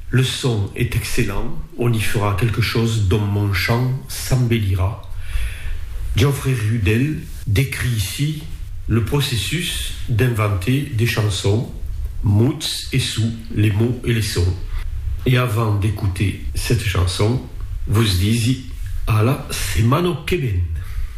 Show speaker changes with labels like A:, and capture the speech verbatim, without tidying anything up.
A: Le son est excellent, on y fera quelque chose dont mon chant s'embellira. Geoffrey Rudel décrit ici le processus d'inventer des chansons, muts et sous, les mots et les sons. Et avant d'écouter cette chanson, vous dites « Alla settimana che viene ».